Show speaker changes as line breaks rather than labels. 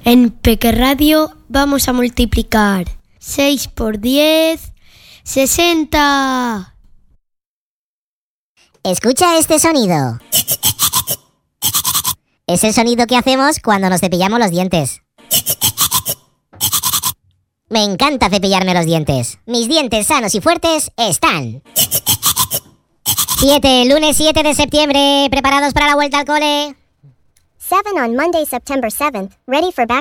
En Peque Radio vamos a multiplicar 6 por 10, 60.
Escucha este sonido. Es el sonido que hacemos cuando nos cepillamos los dientes. Me encanta cepillarme los dientes. Mis dientes sanos y fuertes están. 7, lunes 7 de septiembre. ¿Preparados para la vuelta al cole?
7 on Monday, September 7th. Ready for back